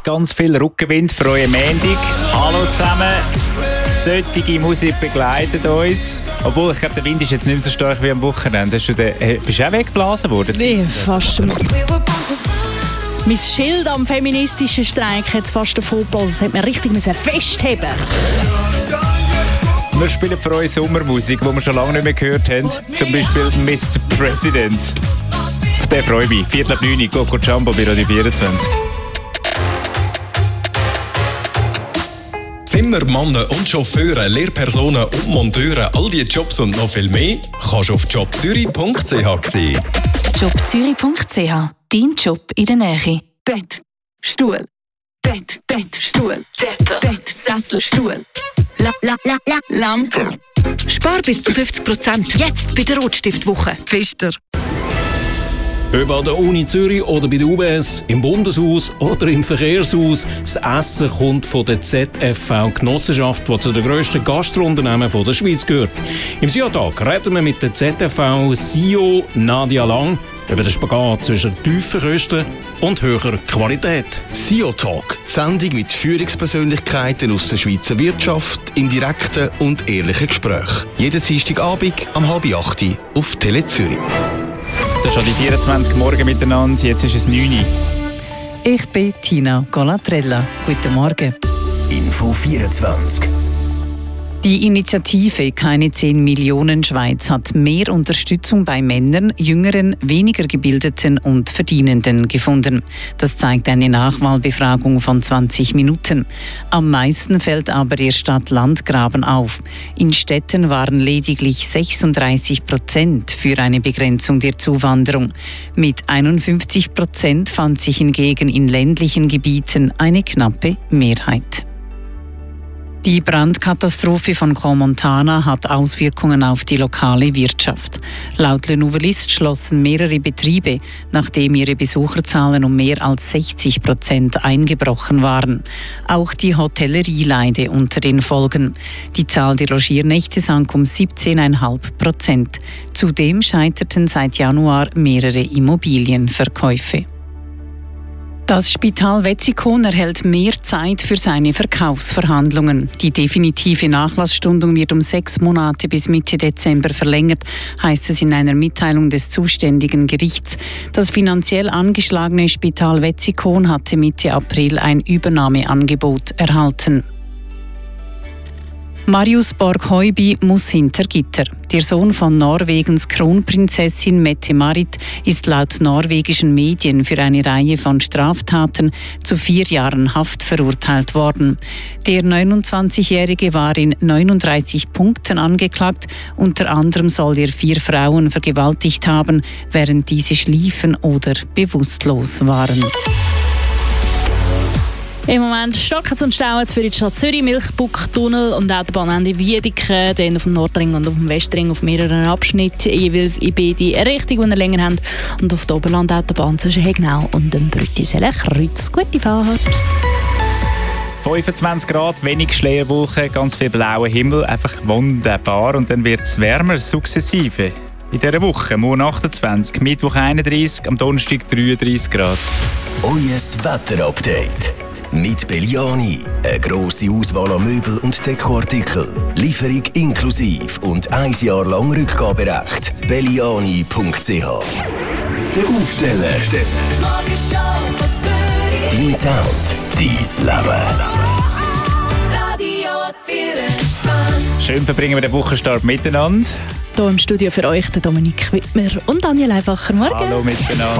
ganz viel Rückenwind für euren Montag. Hallo zusammen. Solche Musik begleitet uns. Obwohl, ich glaube, der Wind ist jetzt nicht mehr so stark wie am Wochenende. Bist du auch weggeblasen worden? Nee, fast. Mein Schild am feministischen Streik hat es fast davon geblasen. Das hat mir richtig festheben. Wir spielen für euch Sommermusik, die wir schon lange nicht mehr gehört haben. Zum Beispiel Mr. President. Auf den freue ich mich. 8:45, Coco Jumbo bei Radio 24. Zimmermannen und Chauffeure, Lehrpersonen und Monteure, all diese Jobs und noch viel mehr kannst du auf jobzürich.ch sehen. jobzürich.ch, dein Job in der Nähe. Bett, Stuhl, Bett, Stuhl, Decke, Bett, Sessel, Stuhl, Lampe. Spar bis zu 50% jetzt bei der Rotstiftwoche. Pfister. Ob an der Uni Zürich oder bei der UBS, im Bundeshaus oder im Verkehrshaus, das Essen kommt von der ZFV-Genossenschaft, die zu den grössten Gastrounternehmen der Schweiz gehört. Im SIO-Tag reden wir mit der ZFV-CEO Nadia Lang über den Spagat zwischen tiefen Kosten und höherer Qualität. SIO-Talk, die Sendung mit Führungspersönlichkeiten aus der Schweizer Wirtschaft im direkten und ehrlichen Gespräch. Jeden Dienstagabend um 7:30 auf Tele Zürich. Das ist schon die 24 Morgen miteinander, jetzt ist es 9 Uhr. Ich bin Tina Golatrella. Guten Morgen. Info 24. Die Initiative Keine 10 Millionen Schweiz hat mehr Unterstützung bei Männern, Jüngeren, weniger Gebildeten und Verdienenden gefunden. Das zeigt eine Nachwahlbefragung von 20 Minuten. Am meisten fällt aber der Stadt-Land-Graben auf. In Städten waren lediglich 36% für eine Begrenzung der Zuwanderung. Mit 51% fand sich hingegen in ländlichen Gebieten eine knappe Mehrheit. Die Brandkatastrophe von Crans-Montana hat Auswirkungen auf die lokale Wirtschaft. Laut Le Nouveliste schlossen mehrere Betriebe, nachdem ihre Besucherzahlen um mehr als 60% eingebrochen waren. Auch die Hotellerie leide unter den Folgen. Die Zahl der Logiernächte sank um 17,5%. Zudem scheiterten seit Januar mehrere Immobilienverkäufe. Das Spital Wetzikon erhält mehr Zeit für seine Verkaufsverhandlungen. Die definitive Nachlassstundung wird um 6 Monate bis Mitte Dezember verlängert, heißt es in einer Mitteilung des zuständigen Gerichts. Das finanziell angeschlagene Spital Wetzikon hatte Mitte April ein Übernahmeangebot erhalten. Marius Borg-Heuby muss hinter Gitter. Der Sohn von Norwegens Kronprinzessin Mette-Marit ist laut norwegischen Medien für eine Reihe von Straftaten zu 4 Jahren Haft verurteilt worden. Der 29-Jährige war in 39 Punkten angeklagt. Unter anderem soll er 4 Frauen vergewaltigt haben, während diese schliefen oder bewusstlos waren. Im Moment stocken und stauen für die Stadt Zürich, Milchbuck-Tunnel und Autobahnende Wiedeke, dann auf dem Nordring und auf dem Westring auf mehreren Abschnitten, jeweils in beide Richtungen, die ihr länger habt. Und auf der Oberlandautobahn zwischen Hegnau und dem Brüttisellen-Kreuz. Gute Fahrt! 25 Grad, wenig Schleierwolken, ganz viel blauer Himmel, einfach wunderbar. Und dann wird es wärmer, sukzessive. In dieser Woche, morgen 28, Mittwoch 31, am Donnerstag 33 Grad. Euer Wetterupdate. Mit Belliani. Eine grosse Auswahl an Möbel und Dekoartikeln. Lieferung inklusiv und 1 Jahr lang Rückgaberecht. Belliani.ch. Der Aufsteller. Dein Sound. Dein Leben. Radio 24. Schön verbringen wir den Wochenstart miteinander. Hier im Studio für euch der Dominik Wittmer und Daniel Einfacher. Morgen. Hallo miteinander.